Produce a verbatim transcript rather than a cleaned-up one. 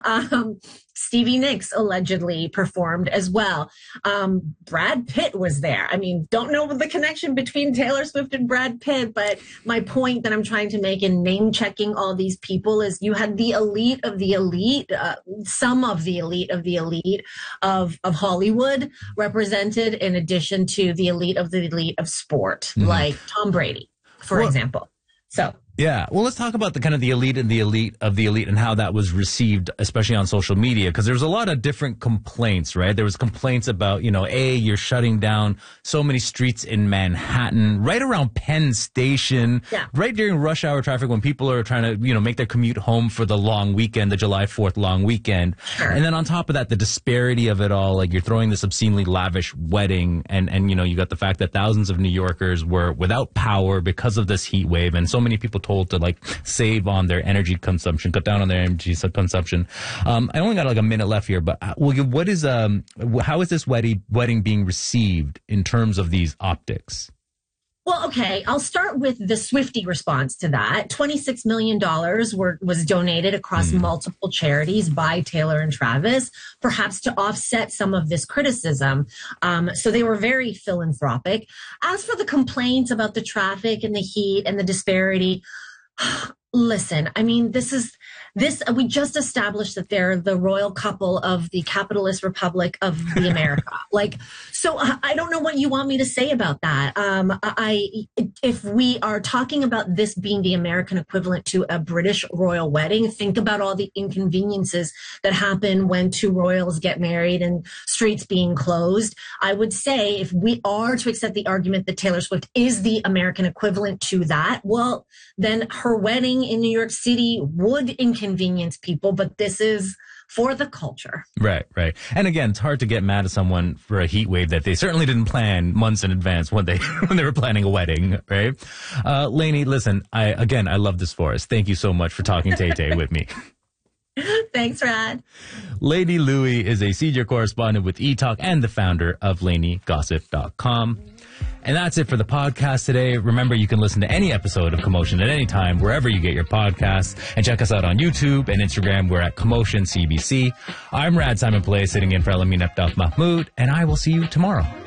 Um, Stevie Nicks allegedly performed as well. Um, Brad Pitt was there. I mean, don't know the connection between Taylor Swift and Brad Pitt, but my point that I'm trying to make in name checking all these people is you had the elite of the elite, uh, some of the elite of the elite of, of Hollywood represented in addition to the elite of the elite of sport, mm-hmm. like Tom Brady, for well, example. So. Yeah. Well, let's talk about the kind of the elite and the elite of the elite and how that was received, especially on social media, because there's a lot of different complaints, right? There was complaints about, you know, A, you're shutting down so many streets in Manhattan, right around Penn Station, yeah. right during rush hour traffic when people are trying to, you know, make their commute home for the long weekend, the July fourth long weekend. Sure. And then on top of that, the disparity of it all, like you're throwing this obscenely lavish wedding and, and, you know, you got the fact that thousands of New Yorkers were without power because of this heat wave and so many people told to like save on their energy consumption, cut down on their energy consumption. Um, I only got like a minute left here, but what is um, how is this wedding wedding being received in terms of these optics? Well, okay, I'll start with the Swiftie response to that. twenty-six million dollars were, was donated across mm. multiple charities by Taylor and Travis, perhaps to offset some of this criticism. Um, so they were very philanthropic. As for the complaints about the traffic and the heat and the disparity, listen, I mean, this is... This, we just established that they're the royal couple of the capitalist republic of the America. Like, so I don't know what you want me to say about that. Um, I, if we are talking about this being the American equivalent to a British royal wedding, think about all the inconveniences that happen when two royals get married and streets being closed. I would say if we are to accept the argument that Taylor Swift is the American equivalent to that, well, then her wedding in New York City would inconvenience Convenience people, but this is for the culture. Right, right. And again, it's hard to get mad at someone for a heat wave that they certainly didn't plan months in advance when they when they were planning a wedding, right? Uh, Lainey, listen, I again, I love this for us. Thank you so much for talking Tay-Tay with me. Thanks, Rad. Lainey Lui is a senior correspondent with eTalk and the founder of Lainey Gossip dot com. And that's it for the podcast today. Remember, you can listen to any episode of Commotion at any time, wherever you get your podcasts. And check us out on YouTube and Instagram. We're at Commotion C B C. I'm Rad Simon Play, sitting in for Elamin Abdel Mahmoud, and I will see you tomorrow.